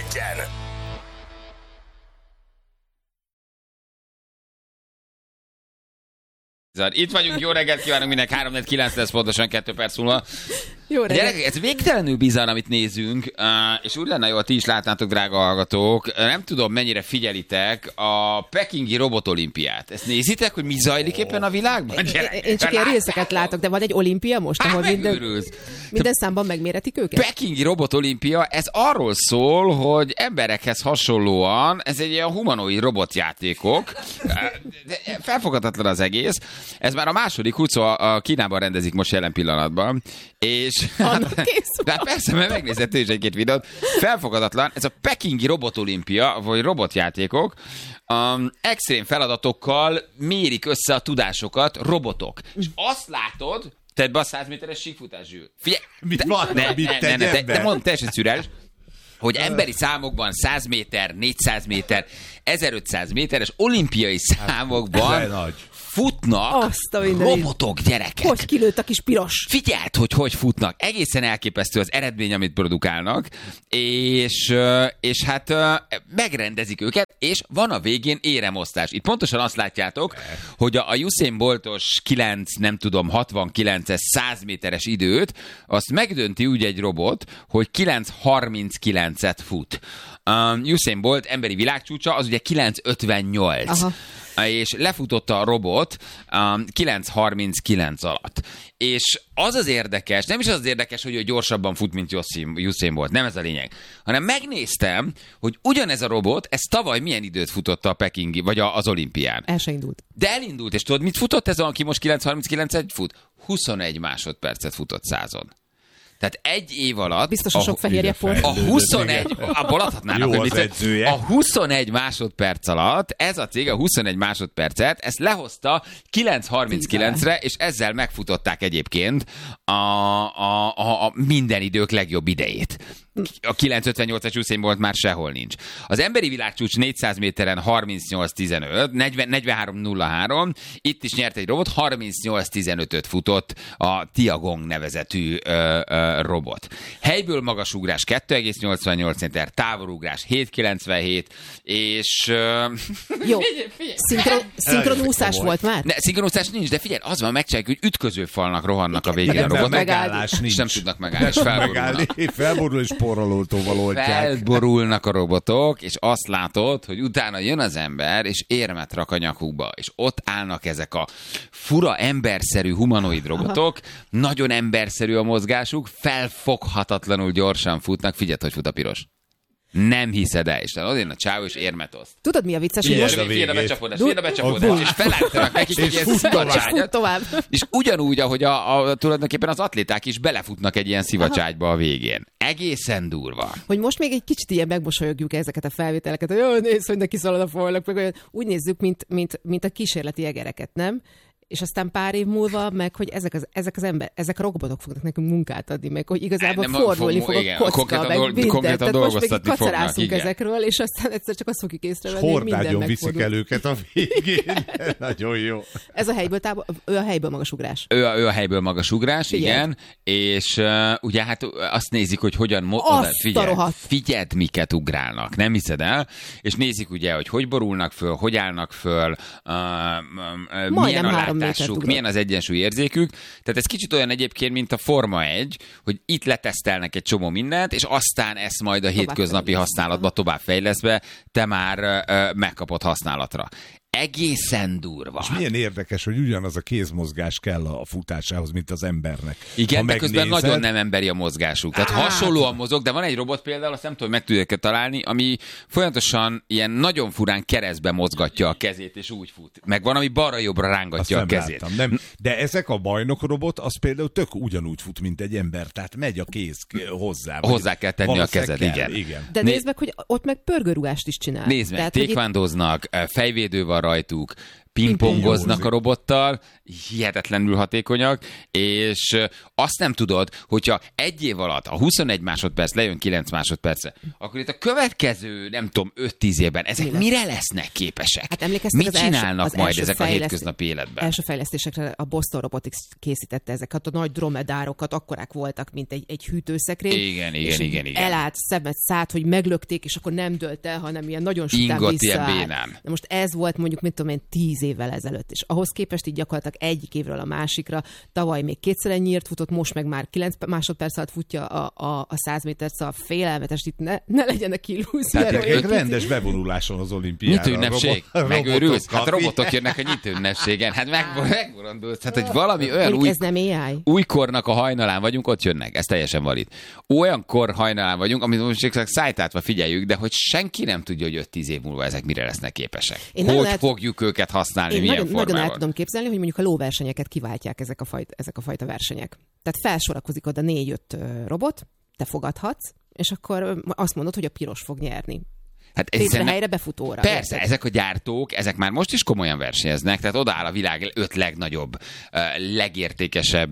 1-en. Itt vagyunk, jó reggelt kívánunk mindenki, 3-9 lesz pontosan 2 perc múlva. Jó reggelt. Gyerekek, ez végtelenül bizarr, amit nézünk, és úgy lenne jó, ti is látnátok, drága hallgatók. Nem tudom, mennyire figyelitek a pekingi robotolimpiát. Ezt nézitek, hogy mi zajlik éppen a világban? Én csak ilyen részeket látok, de van egy olimpia most, ahol minden számban megméretik őket? Pekingi robotolimpia, ez arról szól, hogy emberekhez hasonlóan, ez egy ilyen humanoid robotjátékok. Felfoghatatlan az egész. Ez már a második a Kínában rendezik most jelen pillanatban. És hát persze, mert megnézett ő is egy-két videót. Felfogadatlan, ez a pekingi robotolimpia, vagy robotjátékok, extrém feladatokkal mérik össze a tudásokat robotok. És azt látod, tedd be a 100 méteres síkfutás, Zsül. Figyelj! Mit van? Te mondd, teljesen szürreális, hogy emberi számokban 100 méter, 400 méter, 1500 méteres olimpiai számokban futnak robotok, gyerekek. Hogy kilőtt a kis piros. Figyeld, hogy futnak. Egészen elképesztő az eredmény, amit produkálnak, és hát megrendezik őket, és van a végén éremosztás. Itt pontosan azt látjátok, hogy a Usain Boltos 69-es 100 méteres időt, azt megdönti úgy egy robot, hogy 9:39-et fut. Usain Bolt emberi világcsúcsa, az ugye 9:58. Aha. És lefutotta a robot 9:39 alatt. És az az érdekes, nem is az érdekes, hogy ő gyorsabban fut, mint Usain Bolt, nem ez a lényeg, hanem megnéztem, hogy ugyanez a robot, ez tavaly milyen időt futotta a pekingi, vagy az olimpián. El se indult. De elindult, és tudod, mit futott ez, aki most 9:39-et fut? 21 másodpercet futott 100-on. Tehát egy év alatt... Biztos a sok fehérje port. A 21... Abból adhatnának, hogy mit. A 21 másodperc alatt, ez a cég a 21 másodpercet, ezt lehozta 9:39-re, és ezzel megfutották egyébként a minden idők legjobb idejét. A 9:58-as Usain Bolt már sehol nincs. Az emberi világcsúcs 400 méteren 38:15, 43:03, itt is nyert egy robot, 38:15-öt futott a Tiagong nevezetű robot. Helyből magasugrás 2,88 méter, távolugrás 7,97, és... Jó, szinkronúszás volt már? Ne, szinkronúszás nincs, de figyelj, az van, megcsináljuk, hogy ütközőfalnak rohannak a végén a robotok. Megállás nincs. És nem tudnak megállni, és felborulnak. Felborul és porralótóval oltják. Felborulnak a robotok, és azt látod, hogy utána jön az ember, és érmet rak a nyakukba, és ott állnak ezek a fura emberszerű humanoid robotok, nagyon emberszerű a mozgásuk, felfoghatatlanul gyorsan futnak. Figyeld, hogy fut a piros. Nem hiszed el, és ott jön a csáv, és érmet oszt. Tudod, mi a vicces? Hogy most... Figyeld a becsapódás, és felállítanak nekik egy ilyen szivacságyat. És ugyanúgy, ahogy tulajdonképpen az atléták is belefutnak egy ilyen szivacságyba a végén. Egészen durva. Hogy most még egy kicsit ilyen megmosolyogjuk ezeket a felvételeket, hogy nézd, hogy neki szalad a folynak, meg olyan. Úgy nézzük, mint a kísérleti egereket, nem? És aztán pár év múlva meg, hogy ezek a robotok fognak nekünk munkát adni, meg hogy igazából fordulni fog a kocka, meg minden. Konkrétan dolgoztatni fognak. Kacarászunk ezekről, és aztán egyszer csak azt fogjuk észrevenni, hogy minden megfordul. Viszik el őket a végén. Nagyon jó. Ez a helyből magasugrás. Ő a helyből magasugrás, igen. És ugye hát azt nézik, hogy hogyan... Figyeld, miket ugrálnak. Nem hiszed el? És nézik ugye, hogy borulnak föl, hogy állnak föl, milyen a látásuk, milyen az egyensúly érzékük. Tehát ez kicsit olyan egyébként, mint a Forma 1, hogy itt letesztelnek egy csomó mindent, és aztán ezt majd a hétköznapi használatba továbbfejlesztve te már megkapod használatra. Egészen durva. És milyen érdekes, hogy ugyanaz a kézmozgás kell a futásához, mint az embernek. Igen, de közben nagyon nem emberi a mozgásuk. Tehát hasonlóan mozog, de van egy robot például, azt nem tudom, meg tudják találni, ami folyamatosan ilyen nagyon furán keresztbe mozgatja a kezét, és úgy fut. Meg van, ami balra-jobbra rángatja a kezét. Láttam, nem. De ezek a bajnok robot, az például tök ugyanúgy fut, mint egy ember. Tehát megy a kéz hozzá. Hozzá kell tenni a kezed, igen. De nézd meg, hogy ott meg pörgőrugást is csinál. Nézd meg, tékvándoznak, fejvédő van rajtuk, pingpongoznak a robottal, hihetetlenül hatékonyak, és azt nem tudod, hogyha egy év alatt a 21 másodperc lejön 9 másodpercre, akkor itt a következő, nem tudom, 5-10 évben ezek mire lesznek képesek? Hát mit csinálnak majd ezek a hétköznapi életben? Első fejlesztésekre a Boston Robotics készítette ezeket a nagy dromedárokat, akkorák voltak, mint egy hűtőszekrény. Igen. Elállt, szemet szállt, hogy meglökték, és akkor nem dőlt el, hanem ilyen nagyon sután visszaállt. De most ez volt mondjuk, mit tudom én, 10 évvel ezelőtt, és ahhoz képest így gyakorlatilag egyik évről a másikra, tavaly még kétszer ennyiért futott, most meg már 9 másodperc alatt futja a 100 métert, szóval félelmetes, itt ne legyenek illúziók. Tehát egy rendes bevonuláson az olimpiára. Nyitőünnepség. Megőrülsz? Hát robotok jönnek a nyitőünnepségen. Hát megborondulsz. Hát, hogy valami olyan ez nem AI. újkornak a hajnalán vagyunk, ott jönnek. Ez teljesen valid. Olyan kor hajnalán vagyunk, amit most szájtátva figyeljük, de hogy senki nem tudja, hogy 5-10 év múlva ezek mire lesznek képesek. Hogy fogjuk őket használni, milyen formában. Nagyon el tudom képzelni, hogy mondjuk a lóversenyeket kiváltják ezek a fajta versenyek. Tehát felsorakozik oda 4-5 robot, te fogadhatsz, és akkor azt mondod, hogy a piros fog nyerni. Hát helyre befutóra. Persze, érted? Ezek a gyártók, ezek már most is komolyan versenyeznek, tehát odaáll a világ 5 legnagyobb, legértékesebb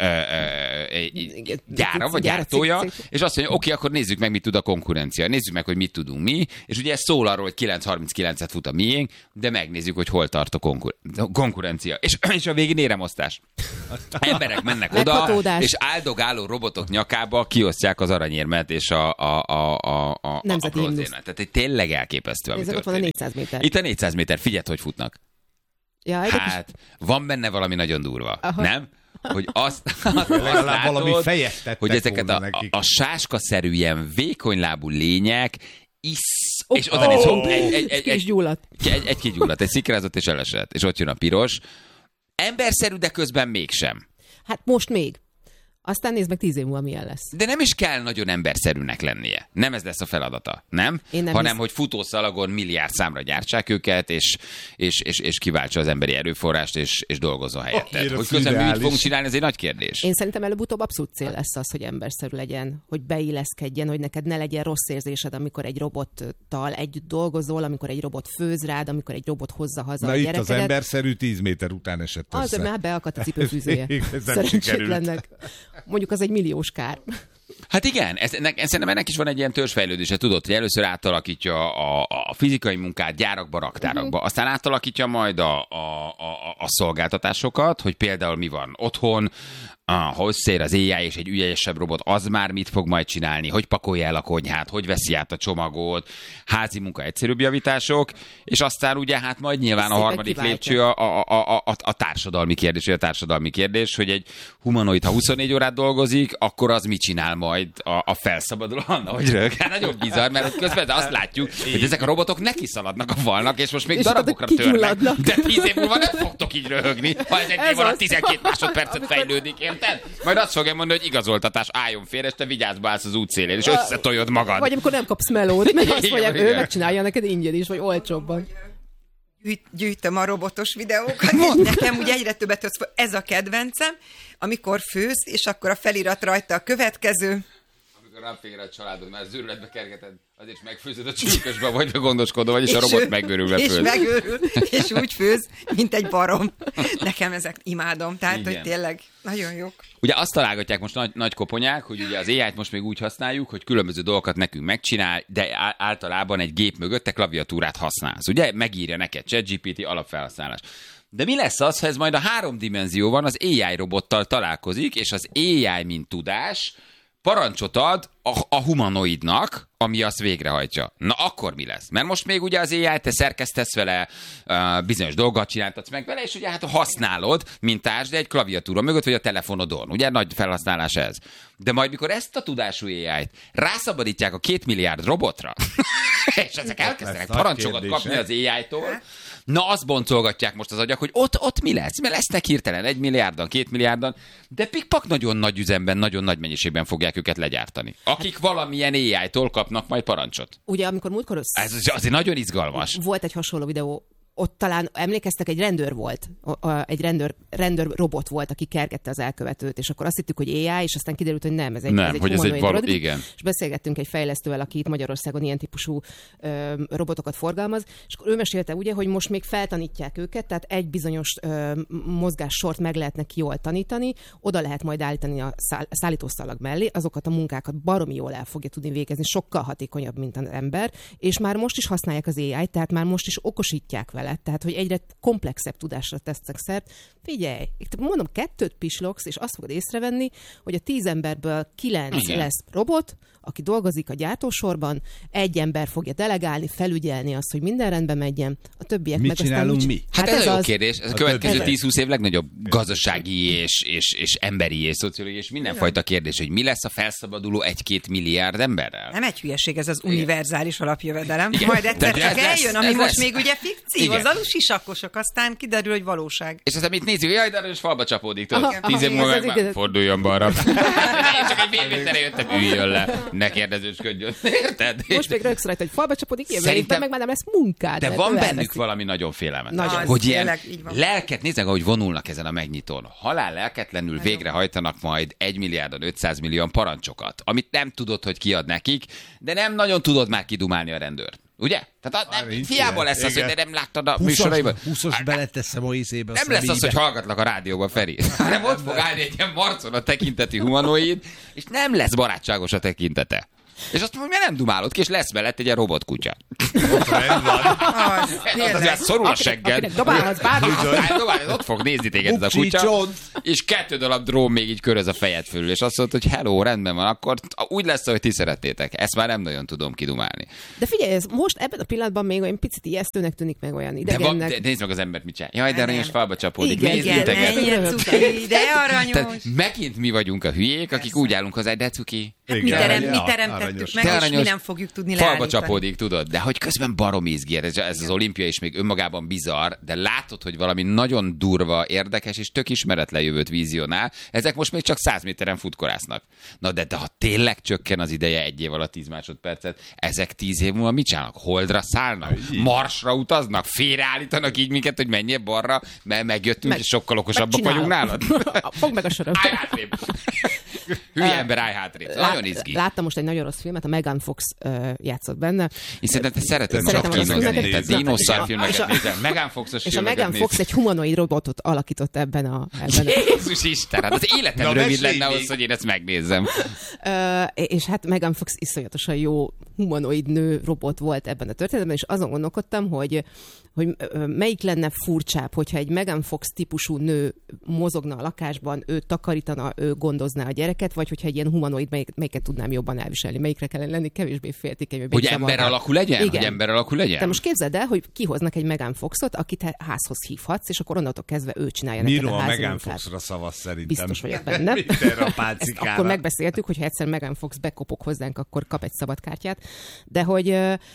gyára, vagy gyártója, és azt mondja, oké, akkor nézzük meg, mit tud a konkurencia. Nézzük meg, hogy mit tudunk mi, és ugye ez szól arról, hogy 9.39-et fut a miénk, de megnézzük, hogy hol tart a konkurencia. És a végén éremosztás. Emberek mennek oda, és áldogáló robotok nyakába kiosztják az aranyérmet és a nemzeti bronzérmet. Tehát tényleg elképesztő, ami történik. Ott van a 400 méter. Itt a 400 méter, figyeld, hogy futnak. Ja, hát, van benne valami nagyon durva, nem? Hogy azt valami fejet hogy ezeket a sáskaszerű ilyen vékonylábú lények és oda néz, egy kis gyulladt, egy szikrázott és elesett, és ott jön a piros. Emberszerű, de közben mégsem. Hát most még. Aztán nézd meg 10 év múlva milyen lesz. De nem is kell nagyon emberszerűnek lennie. Nem ez lesz a feladata, nem? Hanem, hogy futószalagon milliárd számra gyártsák őket, és kiváltsa az emberi erőforrást, és dolgozzon helyette. Hogy közben mi mit fogunk csinálni, ez egy nagy kérdés. Én szerintem előbb-utóbb abszolút cél lesz az, hogy emberszerű legyen, hogy beilleszkedjen, hogy neked ne legyen rossz érzésed, amikor egy robottal együtt dolgozol, amikor egy robot főz rád, amikor egy robot hozza haza a gyerekedet. Na itt az emberszerű 10 méter után esett össze. Az, már beakadt a cipőfűzője. Szerencsétlennek. Mondjuk az egy milliós kár. Hát igen, szerintem ennek is van egy ilyen törzsfejlődése, tudod, hogy először átalakítja a fizikai munkát gyárakba, raktárakba, aztán átalakítja majd a szolgáltatásokat, hogy például mi van otthon, ha összeér az AI és egy ügyesebb robot, az már mit fog majd csinálni, hogy pakolja el a konyhát, hogy veszi át a csomagot, házi munka, egyszerűbb javítások, és aztán ugye hát majd nyilván a harmadik lépcső a társadalmi kérdés, hogy egy humanoid, ha 24 órát dolgozik, akkor az mit csinál majd a felszabaduló, hogy rög. Hát nagyon bizarr, mert közben azt látjuk, hogy ezek a robotok neki szaladnak a falnak, és most még és darabokra törnek, de 10 év múlva nem fogtok így röhögni, ha ez egy év alatt 12 másodpercet fejlődik, érted? Majd azt fogja mondani, hogy igazoltatás, álljon félre, és te vigyázba állsz az útszélén, és összetoljod magad. Vagy amikor nem kapsz melót, mert azt mondják, ő megcsinálja neked ingyen is, vagy olcsóbban. Gyűjtöm a robotos videókat, nekem ugye egyre többet ez a kedvencem, amikor főz, és akkor a felirat rajta a következő. Amikor ráfér a családod, már zűrületbe kergeted, azért is megfőzöd a csülkösbe, vagy a gondoskodó, vagyis a robot megőrülve főz. És megőrül, és úgy főz, mint egy barom. Nekem ezek imádom, tehát igen. Hogy tényleg nagyon jók. Ugye azt találgatják most nagy koponyák, hogy ugye az AI-t most még úgy használjuk, hogy különböző dolgokat nekünk megcsinál, de általában egy gép mögött te klaviatúrát használsz. Ugye megírja neked ChatGPT alapfelhasználás. De mi lesz az, ha ez majd a 3 dimenzióban az AI robottal találkozik, és az AI, mint tudás, parancsot ad a humanoidnak, ami azt végrehajtja. Na akkor mi lesz? Mert most még ugye az AI, te szerkesztesz vele, bizonyos dolgot csináltatsz meg vele, és ugye hát használod, mint társ, de egy klaviatúra mögött, vagy a telefonodon. Ugye nagy felhasználás ez. De majd mikor ezt a tudású AI-t rászabadítják a 2 milliárd robotra, és ezek elkezdenek parancsokat kapni az AI-tól, na azt boncolgatják most az agyak, hogy ott mi lesz? Mert lesznek hirtelen 1 milliárdan, 2 milliárdan, de pikpak nagyon nagy üzemben, nagyon nagy mennyiségben fogják őket legyártani. Akik valamilyen AI-tól kapnak majd parancsot. Ugye amikor múltkor ez azért nagyon izgalmas. Volt egy hasonló videó ott talán emlékeztek, egy rendőr volt, egy rendőr robot volt, aki kergette az elkövetőt, és akkor azt hittük, hogy AI, és aztán kiderült, hogy nem, ez egy humanoid. Igen. És beszélgettünk egy fejlesztővel, aki itt Magyarországon ilyen típusú robotokat forgalmaz, és akkor ő mesélte ugye, hogy most még feltanítják őket, tehát egy bizonyos mozgássort meg lehet neki jól tanítani, oda lehet majd állítani a szállítószalag mellé, azokat a munkákat baromi jól el fogja tudni végezni, sokkal hatékonyabb, mint az ember, és már most is használják az AI-t, tehát már most is okosítják vele, tehát hogy egyre komplexebb tudásra tesznek szert. Figyelj, mondom, 2 pislogsz, és azt fogod észrevenni, hogy a 10 emberből 9 lesz robot, aki dolgozik a gyártósorban, egy ember fogja delegálni, felügyelni azt, hogy minden rendben megyen, a többiek mit meg csinálunk aztán... mi? Hát ez a jó kérdés. Ez a következő 10-20 év legnagyobb gazdasági és emberi és szociológiai és mindenfajta kérdés, hogy mi lesz a felszabaduló 1-2 milliárd emberrel. Nem egy hülyeség, ez az univerzális alapjövedelem. Igen. Majd egyszer csak eljön, ami most lesz. még ugye fikció, Igen. az alusisakosok, aztán kiderül, hogy valóság. És aztán mit nézzük, jaj, de arra is falba csapódik. Aha, 10 év aha, múlva ez meg igaz. forduljon balra. Én csak egy mélyvételre jöttem, üljön le. Ne kérdezősködjön. Érted? Most még rögsz rajta, hogy falba csapodik, jövő Szerintem- évben meg már nem lesz munkád. De mert van ő bennük elveszi. valami nagyon félelmetes. Nagyon. Hogy Az ilyen tényleg így van. lelket, nézzek, ahogy vonulnak ezen a megnyitón. Halál lelketlenül végrehajtanak majd 1 milliárdan 500 millió parancsokat, amit nem tudod, hogy kiad nekik, de nem nagyon tudod már kidumálni a rendőrt. Ugye? Tehát fiába lesz az, hogy te nem láttad a műsoraiban. 20-os beleteszem a izébe. Nem lesz az, hogy hallgatlak a rádióban, Feri. Hanem ott fog állni egy ilyen marcon a tekinteti humanoid, és nem lesz barátságos a tekintete. És azt mondja, hogy nem dumálod ki, és lesz mellett egy ilyen robotkutya. Az, Az tényleg. azért szorul a segged. Akinek dobálhatsz bármit. Dobálod, ott fog nézni téged ez a kutya. És 2 darab drón még így köröz a fejed fölül. És azt mondod, hogy hello, rendben van, akkor úgy lesz, hogy ti szeretnétek. Ezt már nem nagyon tudom kidumálni. De figyelj, ez most ebben a pillanatban még olyan picit ijesztőnek tűnik, meg olyan De idegennek. nézd meg az embert, mit csinál. Jaj, de aranyos, Nem. falba csapódik. Igen, Nézd, Igen, integet. menjen cuki, de aranyos. Tehát megint mi vagyunk a hülyék, akik úgy állunk hozzá, de cuki. Mi teremtettük meg, és mi nem fogjuk tudni Falba leállítani. csapódik, tudod? De hogy közben barom izgi, ez az olimpia is még önmagában bizarr, de látod, hogy valami nagyon durva, érdekes és tök ismeretlen jövőt vízionál, ezek most még csak 100 méteren futkorásznak. Na de ha tényleg csökken az ideje 1 év alatt 10 másodpercet, ezek 10 év múlva mit csinálnak? Holdra szállnak? Marsra utaznak? Félreállítanak így minket, hogy menjél balra, mert megjöttünk, és sokkal okosabbak vagyunk nálad? Fogd meg a sorom. Állj hátrébb! Hülye ember, állj hátrébb! Nagyon izgi. Láttam most egy nagyon rossz filmet, a Megan Fox játszott benne. Én szerintem te szereted Szeretem csak az kínozni. filmeket. Tehát Na, dinoszárfilmeket nézel, Megan Foxos És a filmeket Megan Fox nézel. egy humanoid robotot alakított ebben a Jézus Isten, hát az életem Na, rövid mesélj lenne ahhoz, még. hogy én ezt megnézzem. És hát Megan Fox iszonyatosan jó humanoid nő robot volt ebben a történetben, és azon gondolkodtam, hogy melyik lenne furcsább, hogyha egy Megan Fox típusú nő mozogna a lakásban, ő takarítana, ő gondozná a gyereket, vagy hogyha egy ilyen humanoid, melyiket tudnám jobban elviselni, melyikre kellene lenni, kevésbé féltékeny. Hogy ember alakú legyen? Igen. Hogy ember alakú legyen? Te most képzeld el, hogy kihoznak egy Megan Foxot, akit te házhoz hívhatsz, és akkor onnantól kezdve ő csinálja neked Miro a a házi Megan munkát. Foxra szavaz szerintem. Biztos vagyok benne. Mindenre a Ezt pálcikára. akkor megbeszéltük, hogy ha egyszer Megan Fox bekopog hozzánk, akkor kap egy szabadkártyát. De hogy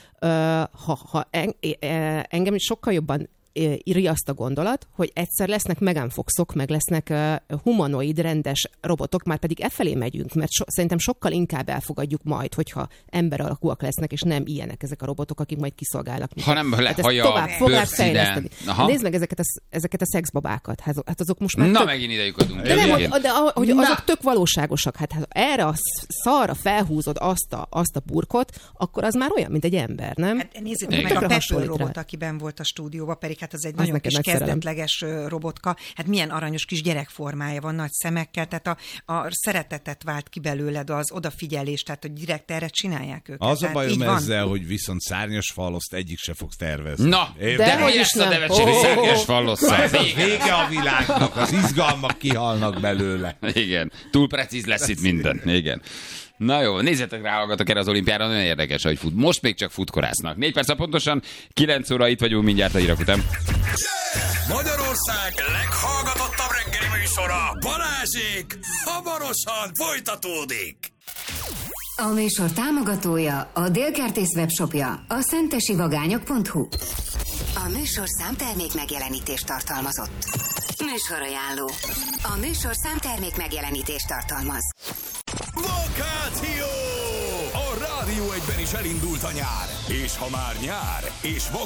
ha engem is sokkal jobban riaszt a gondolat, hogy egyszer lesznek Megan Foxok, meg lesznek humanoid, rendes robotok, már pedig efelé megyünk, mert szerintem sokkal inkább elfogadjuk majd, hogyha ember alakúak lesznek, és nem ilyenek ezek a robotok, akik majd kiszolgálnak. Hanem Hát ezt haja, tovább fogják bőrszíne. fejleszteni. Aha. Nézd meg ezeket a szexbabákat. Hát azok most már Na, tök... megint idejük adunk. De nem, Igen. hogy Na. azok tök valóságosak. Hát ha erre a szarra felhúzod azt a burkot, akkor az már olyan, mint egy ember, nem? Hát nézzétek Igen. meg a Tökre Pepper hasonlít rá. robot, akiben volt a stúdióban, pedig hát az egy nagyon neked kis nagy szerelem. kezdetleges robotka. Hát milyen aranyos kis gyerekformája van, nagy szemekkel, tehát a szeretetet vált ki belőled, az odafigyelés, tehát hogy direkt erre csinálják őket. Az a Tehát bajom így van. ezzel, hogy viszont szárnyas faloszt egyik se fogsz tervezni. Na, Érted? de hogy mi is lesz a nem. nevetség, hogy szárnyas fallosszal? Vége a világnak, az izgalmak kihalnak belőle. Igen, túl precíz lesz itt minden. Igen. Na jó, nézzetek rá, hallgatok erre az olimpiára, nagyon érdekes, hogy fut. Most még csak futkorásznak. 4 perc pontosan, 9 óra, itt vagyunk mindjárt a hírek után. Magyarország leghallgatottabb reggeli műsora, Balázsék, hamarosan folytatódik. A műsor támogatója a Délkertész webshopja, a szentesivagányok.hu. A műsor számtermék megjelenítést tartalmazott. Műsorajánló. A műsor számtermék megjelenítést tartalmaz. Vakáció! A Rádió 1-ben is elindult a nyár. És ha már nyár, és